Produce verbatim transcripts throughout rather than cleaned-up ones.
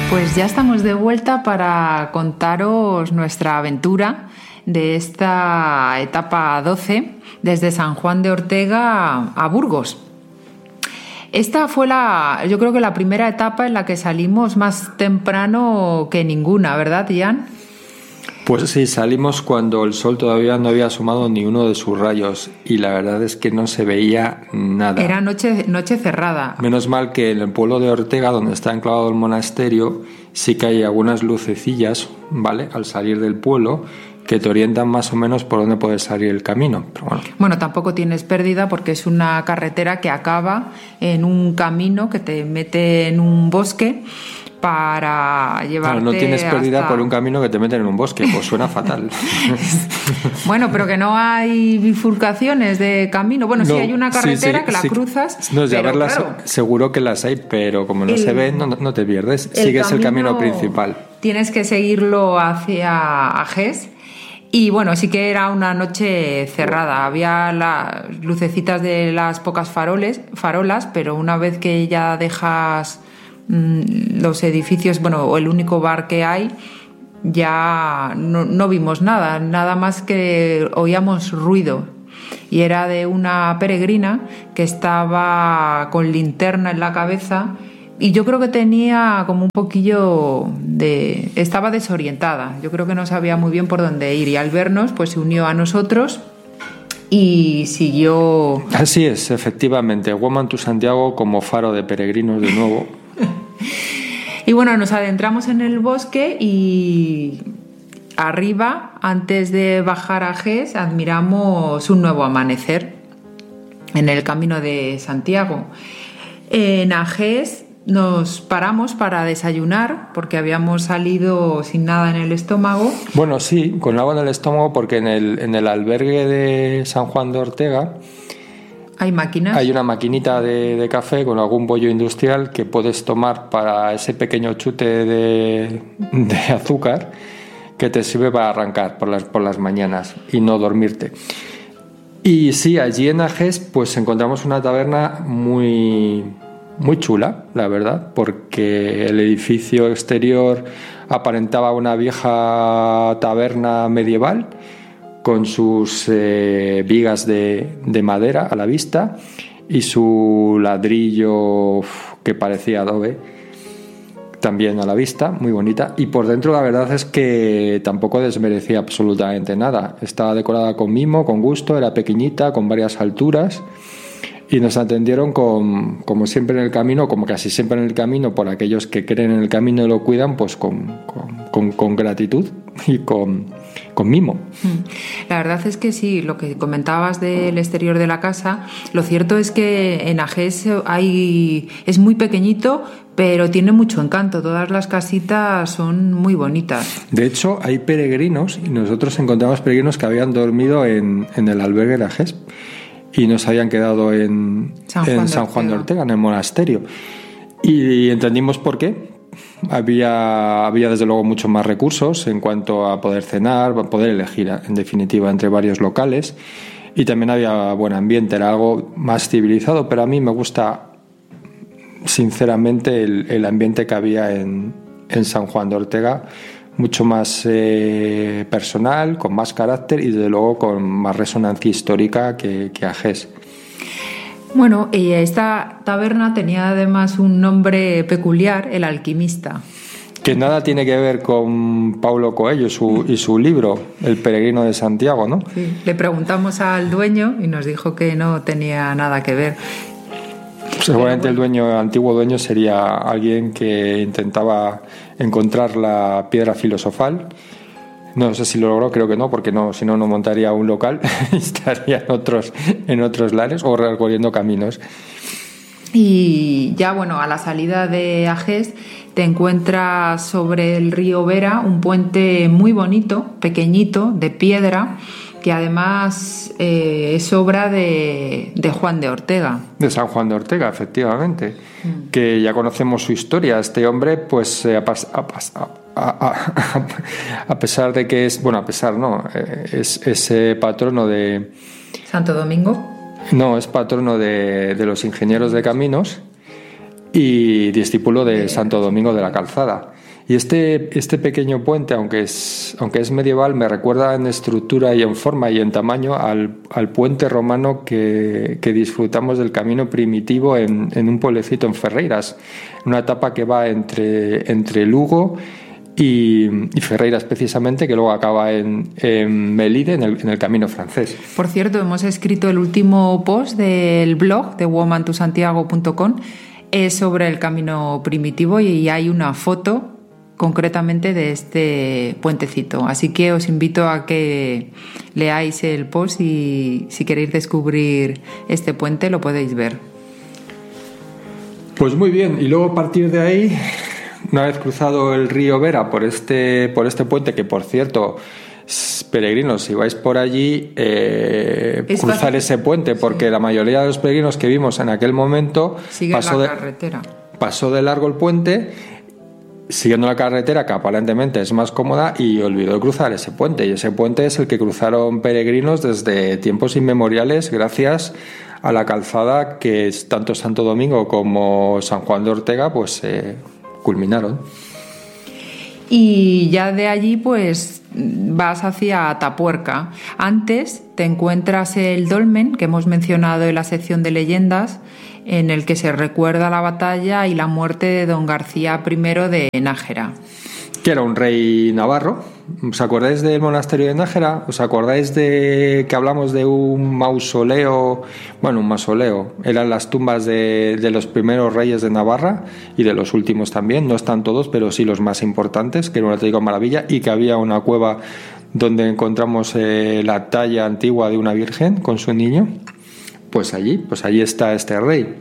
Pues ya estamos de vuelta para contaros nuestra aventura de esta etapa doce desde San Juan de Ortega a Burgos. Esta fue la, yo creo que la primera etapa en la que salimos más temprano que ninguna, ¿verdad, Ian? Pues sí, salimos cuando el sol todavía no había asomado ni uno de sus rayos y la verdad es que no se veía nada. Era noche, noche cerrada. Menos mal que en el pueblo de Ortega, donde está enclavado el monasterio, sí que hay algunas lucecillas, ¿vale?, al salir del pueblo, que te orientan más o menos por dónde puede salir el camino. Pero bueno. Bueno, tampoco tienes pérdida porque es una carretera que acaba en un camino que te mete en un bosque para llevarte. Claro, no tienes pérdida hasta... por un camino que te meten en un bosque, pues suena fatal. Bueno, pero que no hay bifurcaciones de camino. Bueno, no, sí hay una carretera sí, sí, que la sí, cruzas. No, pero, verlas, claro, seguro que las hay, pero como no el, se ven, no, no te pierdes. El Sigues camino, el camino principal. Tienes que seguirlo hacia Agés. Y bueno, sí que era una noche cerrada. Había las lucecitas de las pocas faroles, farolas, pero una vez que ya dejas mmm, los edificios, bueno, o el único bar que hay, ya no, no vimos nada, nada más que oíamos ruido. Y era de una peregrina que estaba con linterna en la cabeza. Y yo creo que tenía como un poquillo de... Estaba desorientada. Yo creo que no sabía muy bien por dónde ir. Y al vernos, pues se unió a nosotros y siguió... Así es, efectivamente. Woman to Santiago como faro de peregrinos de nuevo. Y bueno, nos adentramos en el bosque y arriba, antes de bajar a Gés, admiramos un nuevo amanecer en el camino de Santiago. En Agés nos paramos para desayunar porque habíamos salido sin nada en el estómago. Bueno, sí, con agua en el estómago porque en el, en el albergue de San Juan de Ortega hay máquinas. Hay una maquinita de, de café con algún bollo industrial que puedes tomar para ese pequeño chute de, de azúcar que te sirve para arrancar por las, por las mañanas y no dormirte. Y sí, allí en Agés pues encontramos una taberna muy... muy chula, la verdad, porque el edificio exterior aparentaba una vieja taberna medieval con sus eh, vigas de, de madera a la vista y su ladrillo que parecía adobe también a la vista, muy bonita. Y por dentro la verdad es que tampoco desmerecía absolutamente nada. Estaba decorada con mimo, con gusto, era pequeñita, con varias alturas. Y nos atendieron con, como siempre en el camino, como casi siempre en el camino, por aquellos que creen en el camino y lo cuidan, pues con, con, con, con gratitud y con, con mimo. La verdad es que sí, lo que comentabas del exterior de la casa, lo cierto es que en Agés hay, es muy pequeñito, pero tiene mucho encanto. Todas las casitas son muy bonitas. De hecho, hay peregrinos, y nosotros encontramos peregrinos que habían dormido en, en el albergue de Agés. Y nos habían quedado en San Juan, en San Juan de Ortega, en el monasterio. Y entendimos por qué. Había, había desde luego muchos más recursos en cuanto a poder cenar, poder elegir en definitiva entre varios locales. Y también había buen ambiente, era algo más civilizado, pero a mí me gusta sinceramente el, el ambiente que había en, en San Juan de Ortega. Mucho más eh, personal, con más carácter y desde luego con más resonancia histórica que, que Agés. Bueno, y esta taberna tenía además un nombre peculiar, El Alquimista. Que nada tiene que ver con Paulo Coelho su, y su libro, El Peregrino de Santiago, ¿no? Sí. Le preguntamos al dueño y nos dijo que no tenía nada que ver. Seguramente el dueño, el antiguo dueño sería alguien que intentaba encontrar la piedra filosofal. No sé si lo logró, creo que no, porque no, si no, no montaría un local, estaría en otros, en otros lares o recorriendo caminos. Y ya, bueno, a la salida de Agés te encuentras sobre el río Vera un puente muy bonito, pequeñito, de piedra, que además eh, es obra de, de Juan de Ortega. De San Juan de Ortega, efectivamente, mm. que ya conocemos su historia. Este hombre, pues, eh, a, a, a, a, a pesar de que es, bueno, a pesar no, eh, es, es eh, patrono de... Santo Domingo. No, es patrono de, de los ingenieros de caminos. y discípulo de Santo Domingo de la Calzada. Y este, este pequeño puente, aunque es, aunque es medieval, me recuerda en estructura y en forma y en tamaño al, al puente romano que, que disfrutamos del camino primitivo en, en un pueblecito en Ferreiras, una etapa que va entre, entre Lugo y, y Ferreiras precisamente, que luego acaba en, en Melide, en el, en el camino francés. Por cierto, hemos escrito el último post del blog de woman to santiago punto com, es sobre el camino primitivo y hay una foto concretamente de este puentecito. Así que os invito a que leáis el post y si queréis descubrir este puente lo podéis ver. Pues muy bien, y luego a partir de ahí, una vez cruzado el río Vera por este, por este puente, que por cierto, peregrinos, si vais por allí, eh, cruzar fácil. Ese puente, porque sí. La mayoría de los peregrinos que vimos en aquel momento sigue pasó la carretera. De, pasó de largo el puente, siguiendo la carretera, que aparentemente es más cómoda, y olvidó de cruzar ese puente. Y ese puente es el que cruzaron peregrinos desde tiempos inmemoriales, gracias a la calzada que tanto Santo Domingo como San Juan de Ortega pues eh, culminaron. Y ya de allí pues vas hacia Atapuerca. Antes te encuentras el dolmen que hemos mencionado en la sección de leyendas, en el que se recuerda la batalla y la muerte de don García primero de Nájera. Que era un rey navarro. ¿Os acordáis del monasterio de Nájera? ¿Os acordáis de que hablamos de un mausoleo? Bueno, un mausoleo. Eran las tumbas de, de los primeros reyes de Navarra y de los últimos también. No están todos, pero sí los más importantes, que era una auténtica maravilla, y que había una cueva donde encontramos eh, la talla antigua de una virgen con su niño. Pues allí, pues allí está este rey.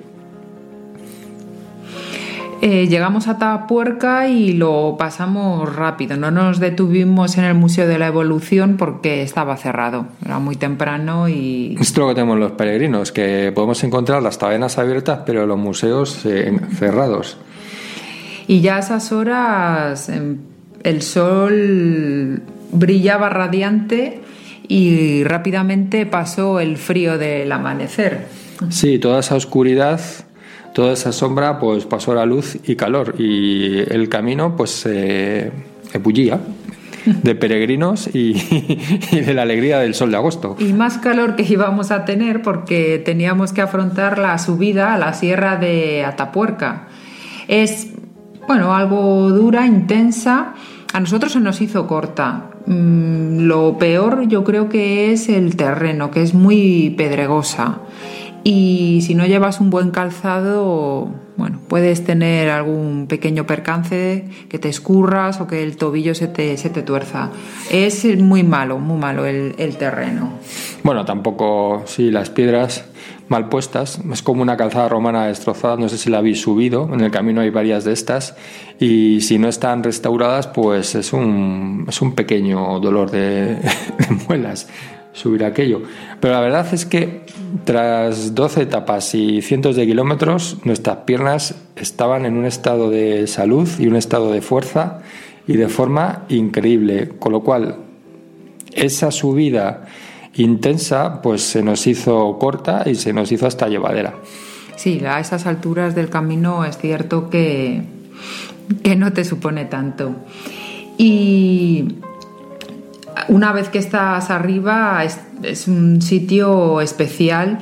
Eh, llegamos a Atapuerca y lo pasamos rápido. No nos detuvimos en el Museo de la Evolución porque estaba cerrado. Era muy temprano y... Esto es lo que tenemos los peregrinos, que podemos encontrar las tabernas abiertas, pero los museos eh, cerrados. Y ya a esas horas el sol brillaba radiante y rápidamente pasó el frío del amanecer. Sí, toda esa oscuridad, toda esa sombra, pues pasó la luz y calor, y el camino pues eh, ebullía de peregrinos y, y de la alegría del sol de agosto. Y más calor que íbamos a tener porque teníamos que afrontar la subida a la sierra de Atapuerca. Es, bueno, algo dura, intensa. A nosotros se nos hizo corta. Mm, lo peor yo creo que es el terreno, que es muy pedregosa. Y si no llevas un buen calzado, bueno, puedes tener algún pequeño percance, que te escurras o que el tobillo se te, se te tuerza. Es muy malo, muy malo el, el terreno. Bueno, tampoco, sí, las piedras mal puestas, es como una calzada romana destrozada, no sé si la habéis subido, en el camino hay varias de estas, y si no están restauradas, pues es un, es un pequeño dolor de, de muelas subir aquello. Pero la verdad es que tras doce etapas y cientos de kilómetros, nuestras piernas estaban en un estado de salud y un estado de fuerza y de forma increíble, con lo cual esa subida intensa pues se nos hizo corta y se nos hizo hasta llevadera. Sí, a esas alturas del camino es cierto que, que no te supone tanto. Y una vez que estás arriba es, es un sitio especial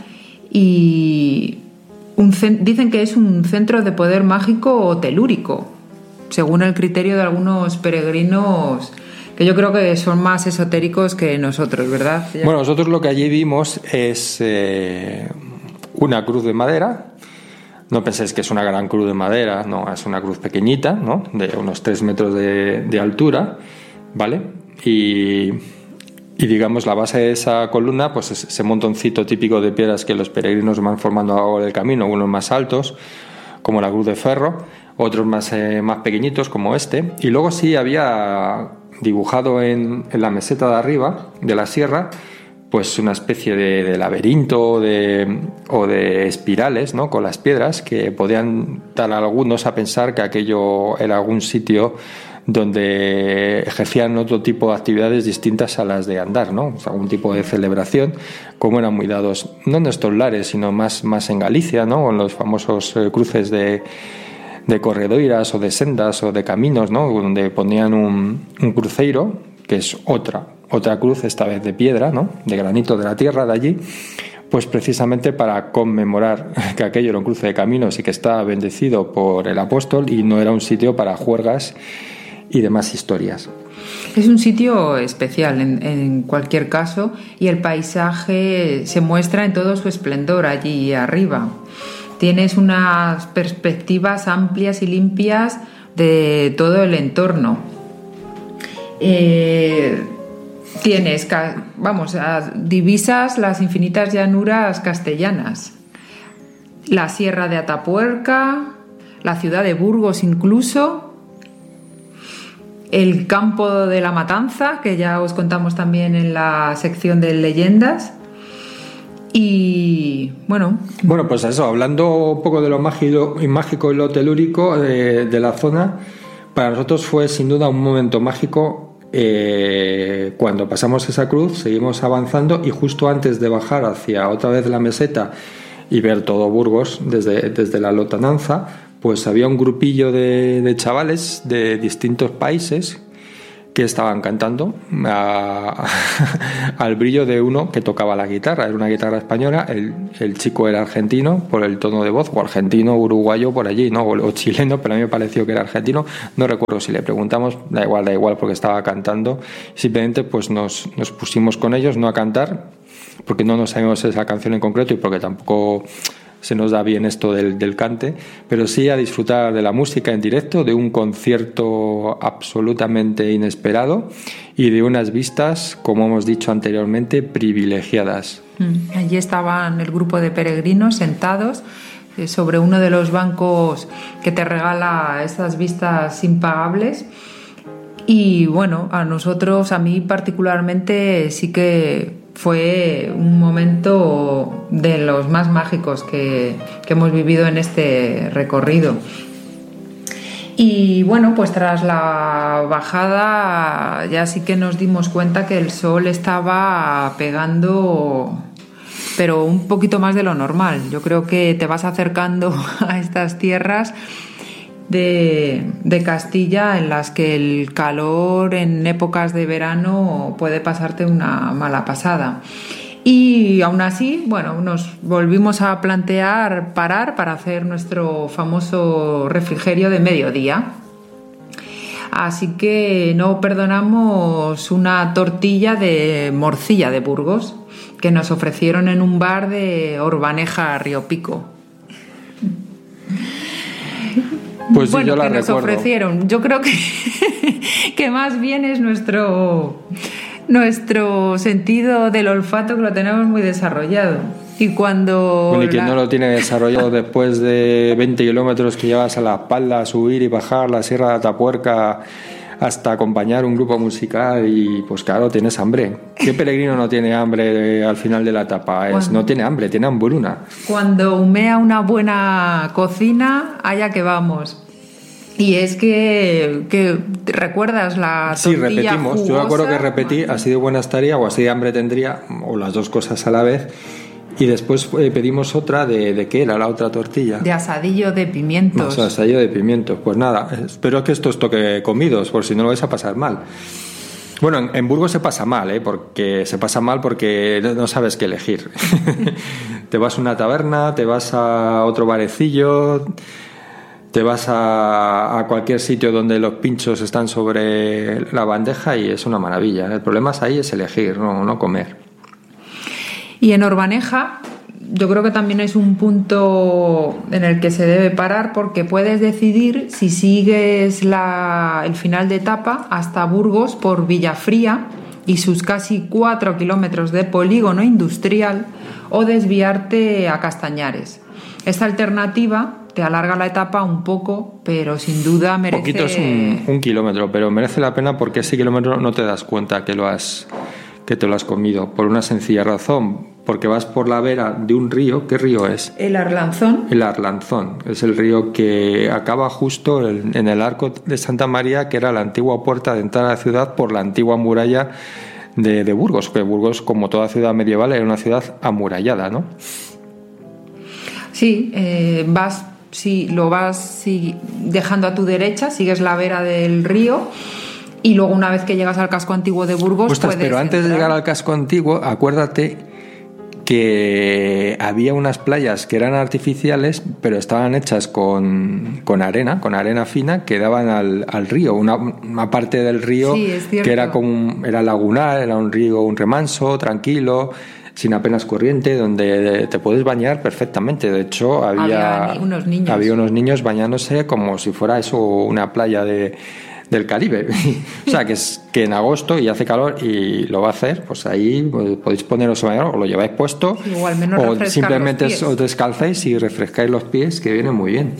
y un, dicen que es un centro de poder mágico o telúrico, según el criterio de algunos peregrinos que yo creo que son más esotéricos que nosotros, ¿verdad? Bueno, nosotros lo que allí vimos es eh, una cruz de madera. No penséis que es una gran cruz de madera, no, es una cruz pequeñita, ¿no? De unos tres metros de, de altura, ¿vale? Y, y digamos la base de esa columna, pues es ese montoncito típico de piedras que los peregrinos van formando a lo largo del camino, unos más altos, como la cruz de ferro, otros más, eh, más pequeñitos, como este. Y luego sí había dibujado en, en la meseta de arriba de la sierra, pues una especie de, de laberinto o de, o de espirales, ¿no? Con las piedras que podían dar a algunos a pensar que aquello era algún sitio donde ejercían otro tipo de actividades distintas a las de andar, ¿no? O sea, algún tipo de celebración, como eran muy dados, no en estos lares, sino más, más en Galicia, ¿no? Con los famosos eh, cruces de, de corredoiras o de sendas o de caminos, ¿no? Donde ponían un, un cruceiro, que es otra, otra cruz, esta vez de piedra, ¿no? De granito de la tierra de allí, pues precisamente para conmemorar que aquello era un cruce de caminos y que estaba bendecido por el apóstol y no era un sitio para juergas y demás historias. Es un sitio especial en, en cualquier caso, y el paisaje se muestra en todo su esplendor allí arriba. Tienes unas perspectivas amplias y limpias de todo el entorno. Eh, tienes, vamos, divisas las infinitas llanuras castellanas, la sierra de Atapuerca, la ciudad de Burgos incluso, el campo de la Matanza, que ya os contamos también en la sección de leyendas. Y bueno. Bueno, pues eso, hablando un poco de lo mágico, mágico y lo telúrico de, de la zona, para nosotros fue sin duda un momento mágico. Eh, cuando pasamos esa cruz, seguimos avanzando y justo antes de bajar hacia otra vez la meseta y ver todo Burgos desde, desde la lontananza, pues había un grupillo de, de chavales de distintos países que estaban cantando a, al brillo de uno que tocaba la guitarra. Era una guitarra española, el, el chico era argentino por el tono de voz, o argentino, uruguayo por allí, ¿no? o, o chileno, pero a mí me pareció que era argentino. No recuerdo si le preguntamos, da igual, da igual, porque estaba cantando. Simplemente pues nos, nos pusimos con ellos, no a cantar, porque no nos sabíamos esa canción en concreto y porque tampoco se nos da bien esto del, del cante, pero sí a disfrutar de la música en directo, de un concierto absolutamente inesperado y de unas vistas, como hemos dicho anteriormente, privilegiadas. Allí estaban el grupo de peregrinos sentados sobre uno de los bancos que te regala esas vistas impagables. Y bueno, a nosotros, a mí particularmente, sí que fue un momento de los más mágicos que, que hemos vivido en este recorrido. Y bueno, pues tras la bajada ya sí que nos dimos cuenta que el sol estaba pegando, pero un poquito más de lo normal. Yo creo que te vas acercando a estas tierras De, de Castilla, en las que el calor en épocas de verano puede pasarte una mala pasada. Y aún así, bueno, nos volvimos a plantear parar para hacer nuestro famoso refrigerio de mediodía. Así que no perdonamos una tortilla de morcilla de Burgos que nos ofrecieron en un bar de Orbaneja, Río Pico. Pues bueno, sí, yo la que nos recuerdo. ofrecieron. Yo creo que, que más bien es nuestro, nuestro sentido del olfato, que lo tenemos muy desarrollado. Y cuando... Bueno, y quien la... no lo tiene desarrollado después de veinte kilómetros que llevas a la espalda, a subir y bajar la Sierra de Atapuerca hasta acompañar un grupo musical, y pues claro, tienes hambre. ¿Qué peregrino no tiene hambre al final de la etapa? Es, no tiene hambre, tiene hambruna. Cuando humea una buena cocina, allá que vamos. Y es que, que ¿recuerdas la tortilla? Sí, repetimos. Jugosa? Yo me acuerdo que repetí, así de buena estaría o así de hambre tendría, o las dos cosas a la vez. Y después eh, pedimos otra de, de ¿qué era la otra tortilla? De asadillo de pimientos. No, asadillo de pimientos. Pues nada, espero que esto os toque comidos, por si no lo vais a pasar mal. Bueno, en, en Burgos se pasa mal, ¿eh? Porque se pasa mal porque no sabes qué elegir. Te vas a una taberna, te vas a otro barecillo, te vas a, a cualquier sitio donde los pinchos están sobre la bandeja y es una maravilla. El problema es ahí es elegir, no, no comer. Y en Orbaneja yo creo que también es un punto en el que se debe parar, porque puedes decidir si sigues la, el final de etapa hasta Burgos por Villafría y sus casi cuatro kilómetros de polígono industrial, o desviarte a Castañares. Esta alternativa te alarga la etapa un poco, pero sin duda merece... Poquito es un, un kilómetro, pero merece la pena porque ese kilómetro no te das cuenta que lo has... que te lo has comido, por una sencilla razón, porque vas por la vera de un río. ¿Qué río es? El Arlanzón. El Arlanzón. Es el río que acaba justo en el Arco de Santa María, que era la antigua puerta de entrada a la ciudad por la antigua muralla de, de Burgos, que Burgos, como toda ciudad medieval, era una ciudad amurallada, ¿no? Sí, eh, vas, sí, lo vas sí, dejando a tu derecha, sigues la vera del río. Y luego, una vez que llegas al casco antiguo de Burgos, Ostras, puedes pero antes entrar. de llegar al casco antiguo, acuérdate que había unas playas que eran artificiales, pero estaban hechas con, con arena, con arena fina, que daban al, al río, una, una parte del río sí, es cierto. que era como era lagunar, era un río, un remanso, tranquilo, sin apenas corriente, donde te puedes bañar perfectamente. De hecho, había, había unos niños. había unos niños bañándose como si fuera eso una playa de del Caribe. O sea, que es que en agosto y hace calor y lo va a hacer, pues ahí pues, podéis poneros a bañar, o lo lleváis puesto, sí, o al menos o simplemente los pies. os descalzáis y refrescáis los pies, que viene muy bien.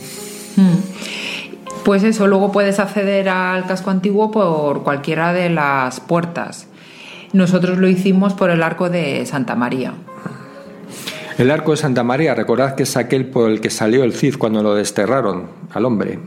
Mm. Pues eso, luego puedes acceder al casco antiguo por cualquiera de las puertas. Nosotros lo hicimos por el Arco de Santa María. El Arco de Santa María, recordad que es aquel por el que salió el Cid cuando lo desterraron al hombre.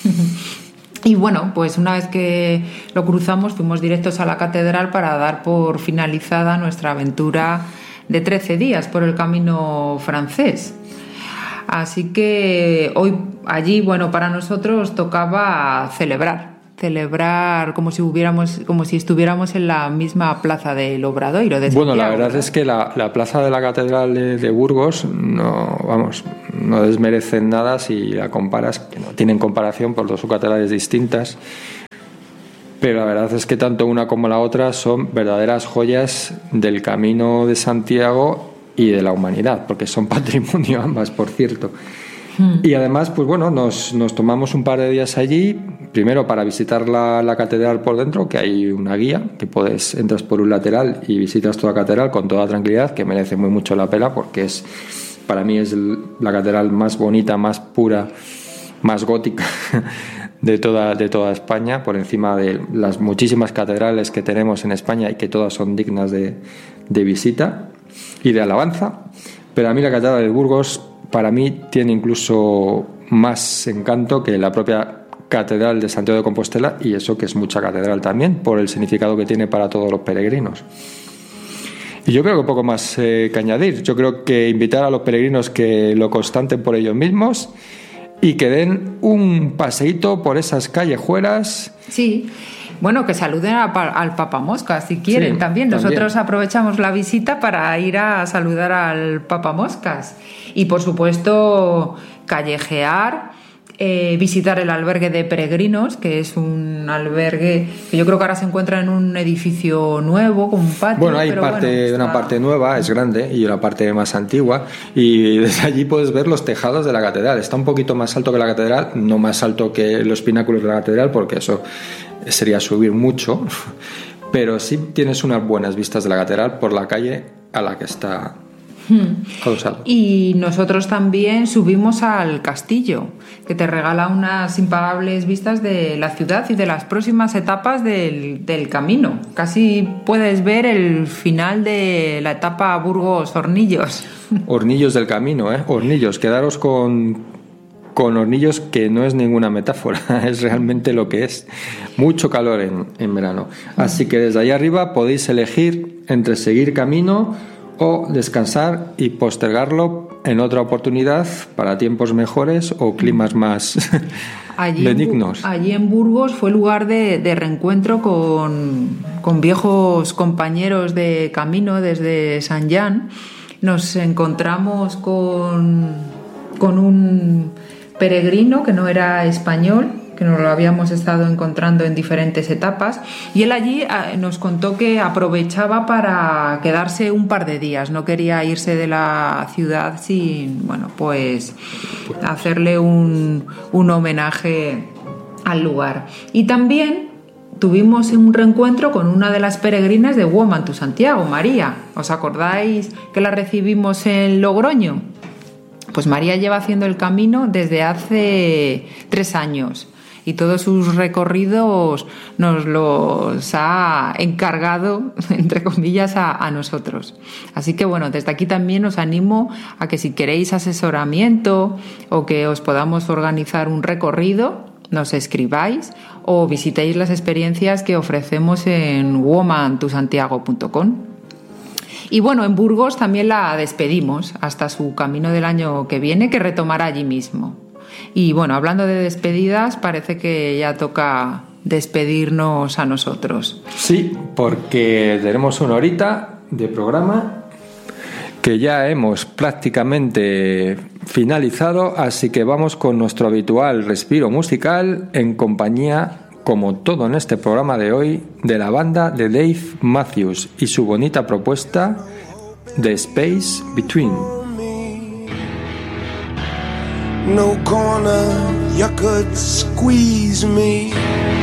Y bueno, pues una vez que lo cruzamos, fuimos directos a la catedral para dar por finalizada nuestra aventura de trece días por el camino francés. Así que hoy allí, bueno, para nosotros tocaba celebrar, celebrar como si hubiéramos, como si estuviéramos en la misma plaza del Obradoiro de Santiago. Bueno, la verdad es que la, la plaza de la catedral de, de Burgos no, vamos, no desmerecen nada si la comparas, que no tienen comparación por dos catedrales distintas. Pero la verdad es que tanto una como la otra son verdaderas joyas del Camino de Santiago y de la humanidad, porque son patrimonio ambas, por cierto. Hmm. Y además, pues bueno, nos, nos tomamos un par de días allí, primero para visitar la, la catedral por dentro, que hay una guía, que puedes, entras por un lateral y visitas toda la catedral con toda tranquilidad, que merece muy mucho la pena, porque es, para mí es la catedral más bonita, más pura, más gótica de toda, de toda España, por encima de las muchísimas catedrales que tenemos en España y que todas son dignas de, de visita y de alabanza. Pero a mí la catedral de Burgos, para mí, tiene incluso más encanto que la propia catedral de Santiago de Compostela, y eso que es mucha catedral también, por el significado que tiene para todos los peregrinos. Y yo creo que poco más eh, que añadir. Yo creo que invitar a los peregrinos que lo constaten por ellos mismos y que den un paseíto por esas callejuelas. Sí. Bueno, que saluden a, al Papa Mosca si quieren, sí, también. Nosotros también aprovechamos la visita para ir a saludar al Papa Moscas. Y por supuesto, callejear, eh, visitar el albergue de peregrinos, que es un albergue que yo creo que ahora se encuentra en un edificio nuevo, con un patio. Bueno, hay pero parte, bueno, está... una parte nueva, es grande, y una parte más antigua, y desde allí puedes ver los tejados de la catedral. Está un poquito más alto que la catedral, no más alto que los pináculos de la catedral, porque eso sería subir mucho, pero sí tienes unas buenas vistas de la catedral por la calle a la que está adosado. Y nosotros también subimos al castillo, que te regala unas impagables vistas de la ciudad y de las próximas etapas del, del camino. Casi puedes ver el final de la etapa Burgos-Hornillos. Hornillos del camino, ¿eh? Hornillos, quedaros con... con hornillos, que no es ninguna metáfora, es realmente lo que es. Mucho calor en, en verano. Así que desde allá arriba podéis elegir entre seguir camino o descansar y postergarlo en otra oportunidad para tiempos mejores o climas más allí benignos. En, allí en Burgos fue lugar de, de reencuentro con, con viejos compañeros de camino desde San Jan. Nos encontramos con, con un peregrino que no era español, que nos lo habíamos estado encontrando en diferentes etapas, y él allí nos contó que aprovechaba para quedarse un par de días, no quería irse de la ciudad sin, bueno, pues hacerle un, un homenaje al lugar. Y también tuvimos un reencuentro con una de las peregrinas de Woman to Santiago, María. ¿Os acordáis que la recibimos en Logroño? Pues María lleva haciendo el camino desde hace tres años. y todos sus recorridos nos los ha encargado, entre comillas, a, a nosotros. Así que bueno, desde aquí también os animo a que si queréis asesoramiento o que os podamos organizar un recorrido, nos escribáis o visitéis las experiencias que ofrecemos en woman to santiago punto com. Y bueno, en Burgos también la despedimos hasta su camino del año que viene, que retomará allí mismo. Y bueno, hablando de despedidas, parece que ya toca despedirnos a nosotros. Sí, porque tenemos una horita de programa que ya hemos prácticamente finalizado, así que vamos con nuestro habitual respiro musical en compañía, como todo en este programa de hoy, de la banda de Dave Matthews y su bonita propuesta The Space Between. No corner you could squeeze me.